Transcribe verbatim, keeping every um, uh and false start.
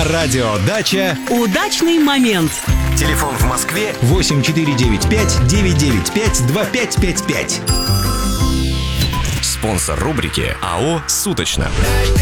На радио «Дача» удачный момент. Телефон в Москве восемь четыре девять пять девять девять пять два пять пять пять. спонсор рубрики АО «Суточно».